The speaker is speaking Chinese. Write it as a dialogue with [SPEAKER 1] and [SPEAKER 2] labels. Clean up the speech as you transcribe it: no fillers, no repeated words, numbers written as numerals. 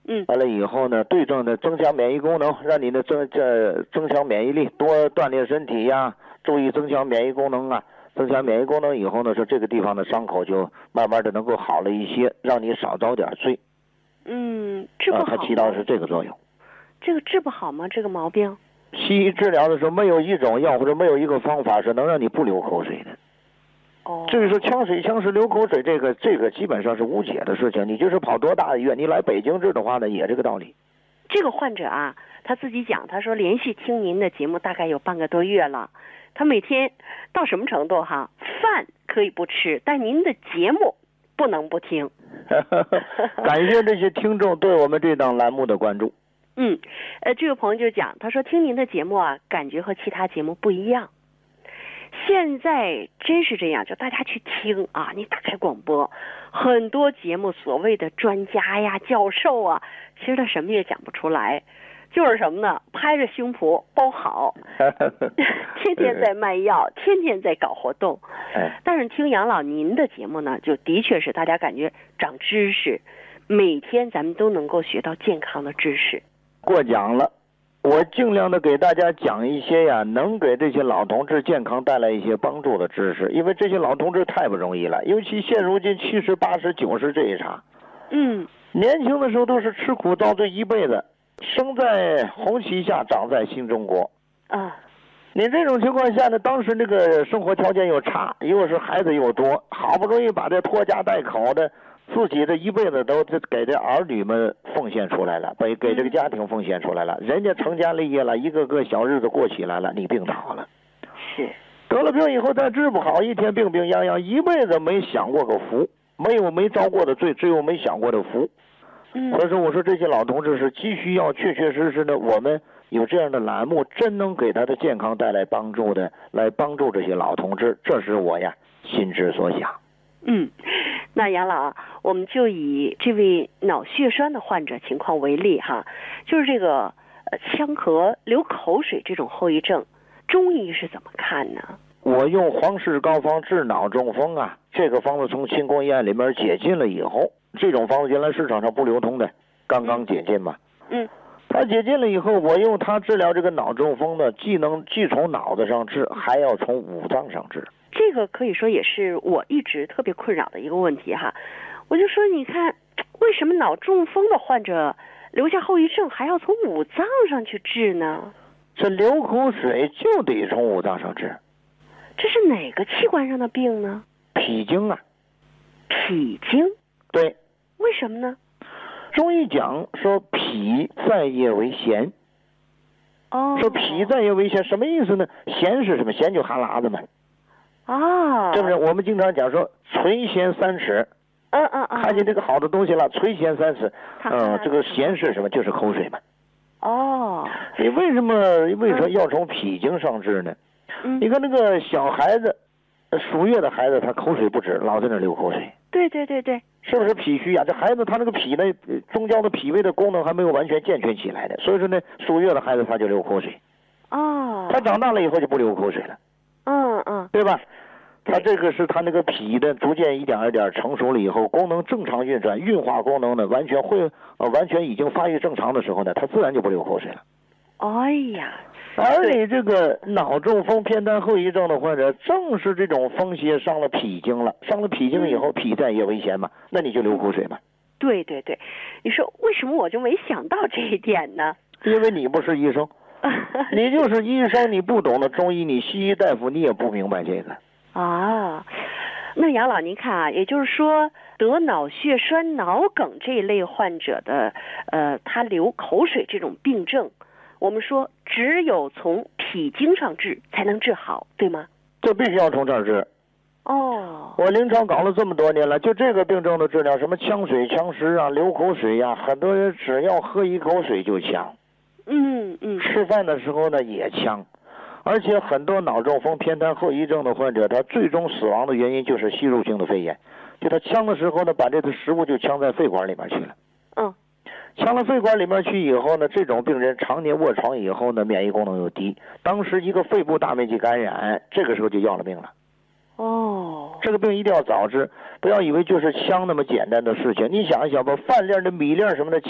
[SPEAKER 1] 完了以后呢，对症的增强免疫功能，让你的增强免疫力，多锻炼身体呀，注意增强免疫功能啊。增强免疫功能以后呢，说这个地方的伤口就慢慢的能够好了一些，让你少遭点罪。
[SPEAKER 2] 治不好。
[SPEAKER 1] 它起到是这个作用。
[SPEAKER 2] 这个治不好吗？这个毛病？
[SPEAKER 1] 西医治疗的时候，没有一种药或者没有一个方法是能让你不流口水的。至于说呛水、呛湿、流口水，这个基本上是无解的事情。你就是跑多大的医院，你来北京治的话呢，也这个道理。
[SPEAKER 2] 这个患者啊，他自己讲，他说连续听您的节目大概有半个多月了，他每天到什么程度哈？饭可以不吃，但您的节目不能不听。
[SPEAKER 1] 感谢这些听众对我们这档栏目的关注。
[SPEAKER 2] 这位朋友就讲，他说听您的节目啊，感觉和其他节目不一样。现在真是这样，就大家去听啊，你打开广播，很多节目所谓的专家呀、教授啊，其实他什么也讲不出来，就是什么呢？拍着胸脯包好，天天在卖药，天天在搞活动。但是听杨老您的节目呢，就的确是大家感觉长知识，每天咱们都能够学到健康的知识。
[SPEAKER 1] 过奖了。我尽量的给大家讲一些呀，能给这些老同志健康带来一些帮助的知识，因为这些老同志太不容易了，尤其现如今70、80、90这一茬。年轻的时候都是吃苦遭罪一辈子，生在红旗下，长在新中国。你这种情况下呢，当时那个生活条件又差，又是孩子又多，好不容易把这拖家带口的自己的一辈子都给这儿女们奉献出来了，给这个家庭奉献出来了，人家成家立业了，一个个小日子过起来了，你病倒了，得了病以后再治不好，一天病病殃殃，一辈子没享过个福，没遭过的罪，只有没享过的福。所以说我说这些老同志是急需要确确实实的，我们有这样的栏目，真能给他的健康带来帮助的，来帮助这些老同志，这是我呀心之所想。
[SPEAKER 2] 那杨老，我们就以这位脑血栓的患者情况为例哈，就是这个呛咳、流口水这种后遗症，中医是怎么看呢？
[SPEAKER 1] 我用黄氏膏方治脑中风啊，这个方子从庆功宴里面解禁了以后，这种方子原来市场上不流通的，刚刚解禁嘛。它解禁了以后，我用它治疗这个脑中风呢，既从脑子上治，还要从五脏上治。
[SPEAKER 2] 这个可以说也是我一直特别困扰的一个问题哈。我就说，你看，为什么脑中风的患者留下后遗症还要从五脏上去治呢？
[SPEAKER 1] 这流口水就得从五脏上治。
[SPEAKER 2] 这是哪个器官上的病呢？
[SPEAKER 1] 脾经啊。
[SPEAKER 2] 脾经？
[SPEAKER 1] 对。
[SPEAKER 2] 为什么呢？
[SPEAKER 1] 中医讲说脾在液为涎。说脾在液为涎什么意思呢？涎是什么？涎就哈喇子嘛。是不是？我们经常讲说垂涎3尺。看见这个好的东西了，垂涎3尺。这个涎是什么？就是口水嘛。你为什么要从脾经上治呢？你看那个小孩子，数月的孩子，他口水不止，老在那流口水。
[SPEAKER 2] 对，
[SPEAKER 1] 是不是脾虚呀？这孩子他那个脾呢，中焦的脾胃的功能还没有完全健全起来的，所以说呢，数月的孩子他就流口水。他长大了以后就不流口水了。对吧？他这个是他那个脾的逐渐一点一点成熟了以后，功能正常运转，运化功能呢完全已经发育正常的时候呢，他自然就不流口水了。而你这个脑中风偏瘫后遗症的患者，正是这种风邪伤了脾经了，伤了脾经以后，脾在液为涎嘛，那你就流口水嘛。
[SPEAKER 2] 对，你说为什么我就没想到这一点呢？
[SPEAKER 1] 因为你不是医生。你就是医生，你不懂得中医，你西医大夫你也不明白这个。
[SPEAKER 2] 那杨老您看啊，也就是说得脑血栓、脑梗这一类患者的他流口水这种病症，我们说只有从脾经上治才能治好，对吗？
[SPEAKER 1] 这必须要从这儿治。我临床搞了这么多年了，就这个病症的治疗，什么呛水、呛湿啊、流口水呀，很多人只要喝一口水就呛。吃饭的时候呢也呛，而且很多脑中风偏瘫后遗症的患者，他最终死亡的原因就是吸入性的肺炎，就他呛的时候呢，把这个食物就呛在肺管里面去了。呛了肺管里面去以后呢，这种病人常年卧床以后呢，免疫功能又低，当时一个肺部大面积感染，这个时候就要了命了。这个病一定要早治，不要以为就是呛那么简单的事情。你想一想吧，饭粒的、米粒什么的